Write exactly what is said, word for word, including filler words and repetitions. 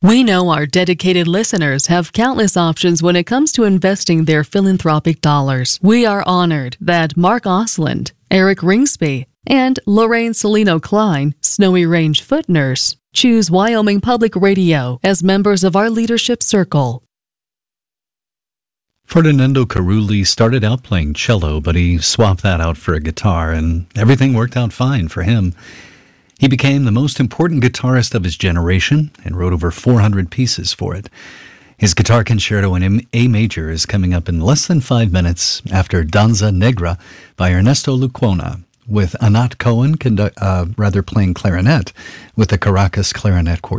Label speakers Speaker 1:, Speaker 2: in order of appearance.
Speaker 1: We know our dedicated listeners have countless options when it comes to investing their philanthropic dollars. We are honored that Mark Osland, Eric Ringsby, and Lorraine Celino Klein, Snowy Range Foot Nurse, choose Wyoming Public Radio as members of our leadership circle.
Speaker 2: Ferdinando Carulli started out playing cello, but he swapped that out for a guitar, and everything worked out fine for him. He became the most important guitarist of his generation and wrote over four hundred pieces for it. His guitar concerto in A major is coming up in less than five minutes after Danza Negra by Ernesto Luquona, with Anat Cohen condu- uh, rather playing clarinet with the Caracas Clarinet Quartet.